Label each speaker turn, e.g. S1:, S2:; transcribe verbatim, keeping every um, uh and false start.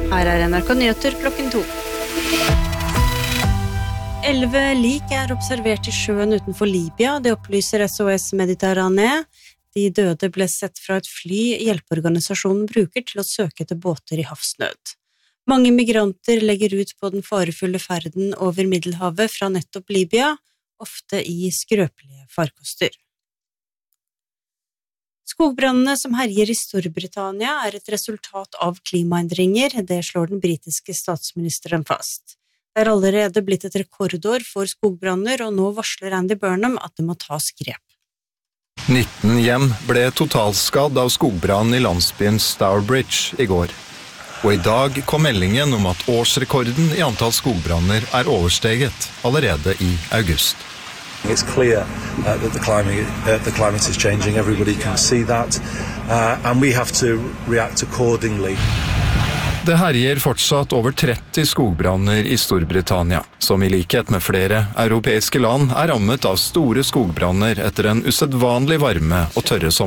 S1: Her er N R K Nyheter klokken to. Elleve lik er observert i sjøen utenfor Libya, det opplyser S O S Mediterranee. De døde ble sett fra et fly hjelpeorganisasjonen bruker til å søke etter båter i havsnød. Mange migranter legger ut på den farefulle ferden over Middelhavet fra nettopp Libya, ofte i skrøpelige farkoster. Skogbrannene som herjer i Storbritannia er et resultat av klimaendringer, det slår den britiske statsministeren fast. Det er allerede blitt et rekordår for skogbranner, og nå varsler Andy Burnham at det må tas grep.
S2: nitten hjem ble totalskadd av skogbrann i landsbyen Stourbridge i går. Og i dag kom meldingen om at årsrekorden i antall skogbranner er oversteget allerede i august.
S3: It's clear uh, that the climate, uh, the climate is changing, everybody can see that, uh, and we have to react accordingly.
S2: Det herjer fortsatt over tretti skogbranner i Storbritannia, som i likhet med flere europeiske land er rammet av store skogbranner etter en usedvanlig varme og tørre sommer.